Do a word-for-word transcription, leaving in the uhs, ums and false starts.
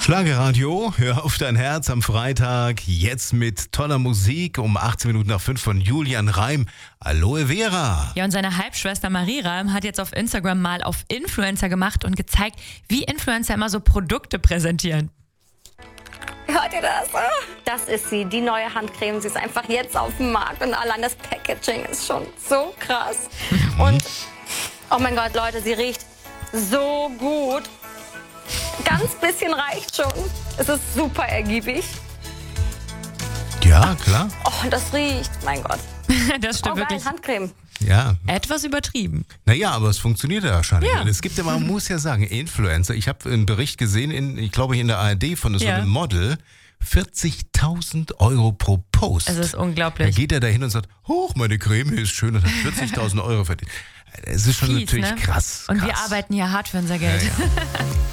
Schlagerradio, hör auf dein Herz am Freitag. Jetzt mit toller Musik um achtzehn Minuten nach fünf von Julian Reim. Aloe Vera. Ja, und seine Halbschwester Marie Reim hat jetzt auf Instagram mal auf Influencer gemacht und gezeigt, wie Influencer immer so Produkte präsentieren. Hört ihr das? Das ist sie, die neue Handcreme. Sie ist einfach jetzt auf dem Markt und allein das Packaging ist schon so krass. Und, oh mein Gott, Leute, sie riecht so gut. Ganz bisschen reicht schon. Es ist super ergiebig. Ja, klar. Oh, das riecht, mein Gott. Das stimmt Oh, geil, wirklich. Handcreme. Ja. Etwas übertrieben. Naja, aber es funktioniert ja wahrscheinlich. Ja. Es gibt ja, man muss ja sagen, Influencer. Ich habe einen Bericht gesehen, in, ich glaube in der A R D von so Ja. einem Model. vierzigtausend Euro pro Post. Es ist Da unglaublich. geht er da hin und sagt, hoch, meine Creme ist schön und hat vierzigtausend Euro verdient. Es ist schon Fies, natürlich ne? krass. Und wir krass. arbeiten hier hart für unser Geld. Ja, ja.